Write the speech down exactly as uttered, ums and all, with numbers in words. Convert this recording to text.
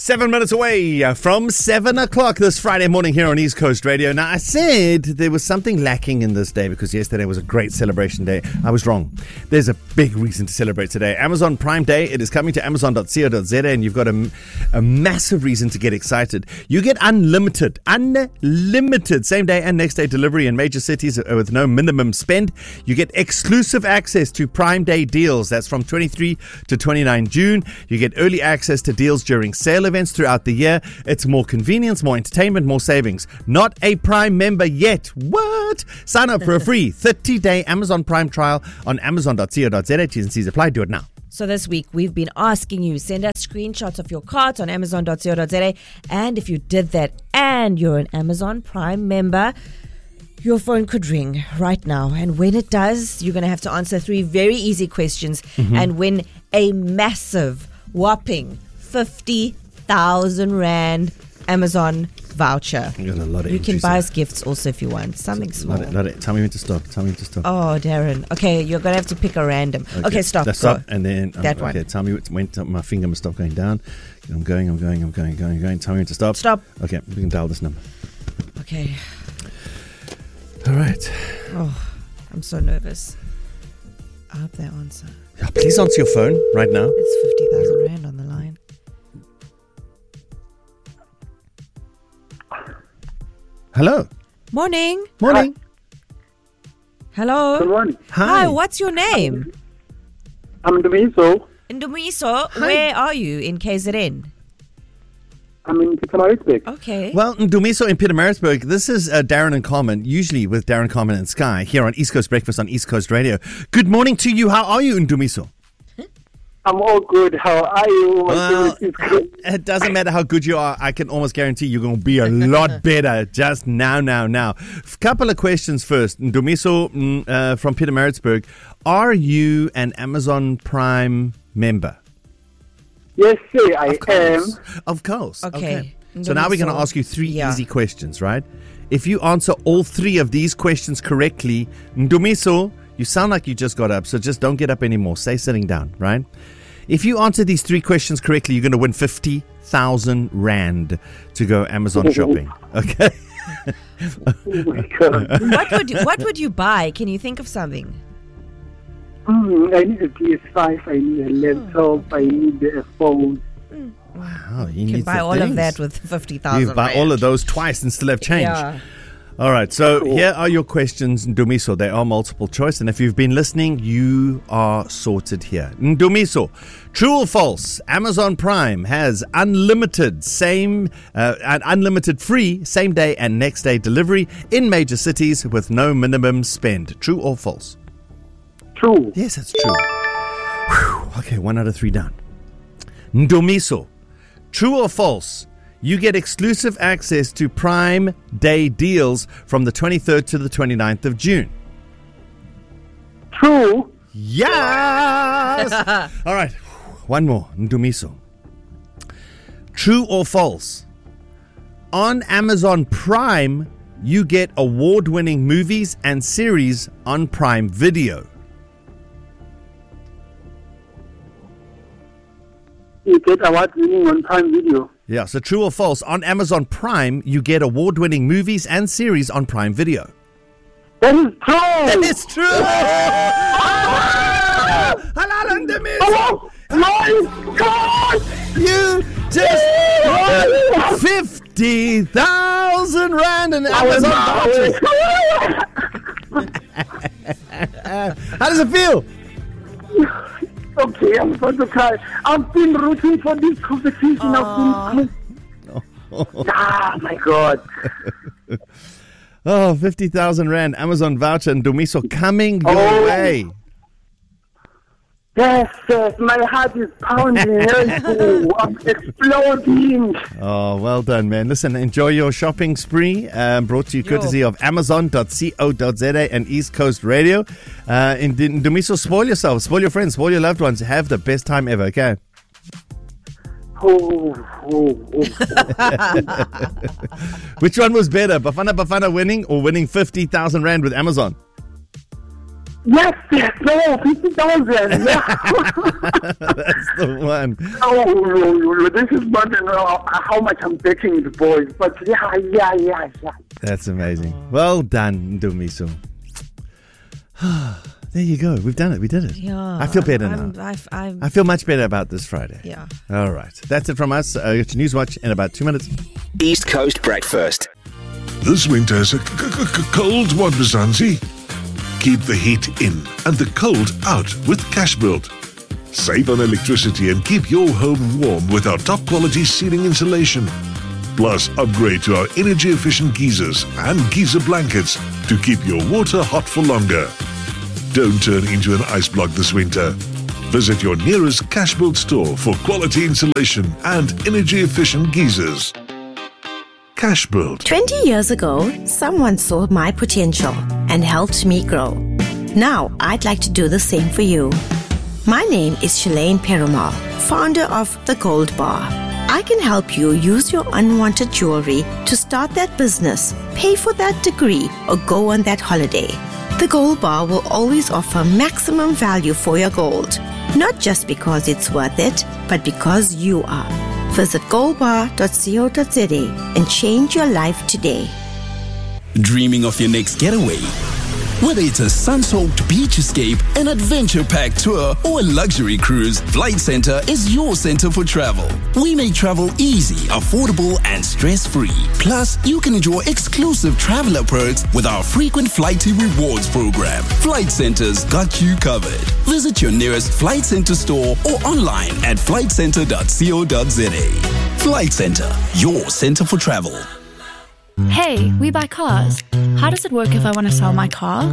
Seven minutes away from seven o'clock this Friday morning here on East Coast Radio. Now, I said there was something lacking in this day because yesterday was a great celebration day. I was wrong. There's a big reason to celebrate today. Amazon Prime Day. It is coming to amazon dot co dot za, and you've got a, a massive reason to get excited. You get unlimited, unlimited same day and next day delivery in major cities with no minimum spend. You get exclusive access to Prime Day deals. That's from twenty-third to twenty-ninth of June. You get early access to deals during sale events throughout the year. It's more convenience, more entertainment, more savings. Not a Prime member yet? What? Sign up for a free thirty-day Amazon Prime trial on amazon dot co dot za. T's and C's apply. Do it now. So this week, we've been asking you, send us screenshots of your carts on amazon dot co dot za. And if you did that and you're an Amazon Prime member, your phone could ring right now. And when it does, you're going to have to answer three very easy questions mm-hmm. and win a massive, whopping fifty thousand rand Amazon voucher. You got a lot of You can buy there. us gifts also if you want. Something small. Not it, not it. Tell me when to stop. Tell me when to stop. Oh, Darren. Okay, you're going to have to pick a random. Okay, okay stop. That's stop. And then, um, that okay, one. tell me when to, my finger must stop going down. I'm going, I'm going, I'm going, going, going. Tell me when to stop. Stop. Okay, we can dial this number. Okay. All right. Oh, I'm so nervous. I hope they answer. Yeah, please answer your phone right now. It's fifty thousand rand on the line. Hello. Morning. Morning. Hi. Hello. Good morning. Hi. Hi, what's your name? I'm Ndumiso. Ndumiso, where are you in K Z N? I'm in Pietermaritzburg. Okay. Well, Ndumiso in Pietermaritzburg, this is uh, Darren and Carmen, usually with Darren, Carmen and Sky, here on East Coast Breakfast on East Coast Radio. Good morning to you. How are you, Ndumiso? I'm all good. How are you? My Well, favorite is good. it doesn't matter how good you are. I can almost guarantee you're going to be a lot better just now, now, now. A couple of questions first. Ndumiso mm, uh, from Pietermaritzburg, are you an Amazon Prime member? Yes, sir, I Of am. course. Of course. Okay. So now we're going to Ndumiso, ask you three yeah. easy questions, right? If you answer all three of these questions correctly, Ndumiso, you sound like you just got up, so just don't get up anymore. Stay sitting down, right? If you answer these three questions correctly, you're going to win fifty thousand rand to go Amazon shopping. Okay? Oh my God. what would you, what would you buy? Can you think of something? Mm, I need a P S five. I need a laptop. I need a phone. Wow, you You can need buy the all things. of that with fifty thousand. You buy all of those twice and still have change. Yeah. All right, so Cool. here are your questions, Ndumiso. They are multiple choice, and if you've been listening, you are sorted here. Ndumiso, true or false? Amazon Prime has unlimited same, uh, and unlimited free same day and next day delivery in major cities with no minimum spend. True or false? True. Yes, that's true. Whew. Okay, one out of three down. Ndumiso, true or false? You get exclusive access to Prime Day deals from the twenty-third to the twenty-ninth of June. True. Yes! All right, one more. Ndumiso. True or false? On Amazon Prime, you get award-winning movies and series on Prime Video. You get award winning on Prime Video. Yeah, so true or false? On Amazon Prime, you get award-winning movies and series on Prime Video. That is true. It's true! Halal Ndumiso! Oh my God! You just won fifty thousand rand in Amazon vouchers. How does it feel? Okay, I'm about to cry. I've been rooting for this competition. I've been. Ah, my God. Oh, fifty thousand rand Amazon voucher and Ndumiso coming your Oh. way. Yes, yes, my heart is pounding. Oh, I'm exploding. Oh, well done, man. Listen, enjoy your shopping spree. Um, brought to you courtesy of amazon dot co dot za and East Coast Radio. Uh, in Ndumiso, spoil yourself, spoil your friends, spoil your loved ones. Have the best time ever, okay? Oh, oh, oh. Which one was better, Bafana Bafana winning or winning fifty thousand rand with Amazon? Yes, yes, no, fifty thousand. Yeah. That's the one. Oh, no, no, no, this is not uh, how much I'm betting the boys, but yeah, yeah, yeah, yeah. That's amazing. Well done, Ndumiso. There you go. We've done it. We did it. Yeah, I feel better I'm, now. I've, I'm, I feel much better about this Friday. Yeah. All right. That's it from us. Uh, get your News Watch in about two minutes. East Coast Breakfast. This winter's a c- c- c- cold one, Mzansi. Keep the heat in and the cold out with Cashbuild. Save on electricity and keep your home warm with our top quality ceiling insulation. Plus, upgrade to our energy efficient geysers and geyser blankets to keep your water hot for longer. Don't turn into an ice block this winter. Visit your nearest Cashbuild store for quality insulation and energy efficient geysers. Cashbuild. twenty years ago, someone saw my potential and helped me grow. Now, I'd like to do the same for you. My name is Shalane Perumal, founder of The Gold Bar. I can help you use your unwanted jewelry to start that business, pay for that degree, or go on that holiday. The Gold Bar will always offer maximum value for your gold, not just because it's worth it, but because you are. Visit gold bar dot co dot za and change your life today. Dreaming of your next getaway? Whether it's a sun-soaked beach escape, an adventure-packed tour, or a luxury cruise, Flight Centre is your center for travel. We make travel easy, affordable, and stress-free. Plus, you can enjoy exclusive traveler perks with our frequent Flighty Rewards program. Flight Centre's got you covered. Visit your nearest Flight Centre store or online at flight centre dot co dot za. Flight Centre, your center for travel. Hey, we buy cars. How does it work if I want to sell my car?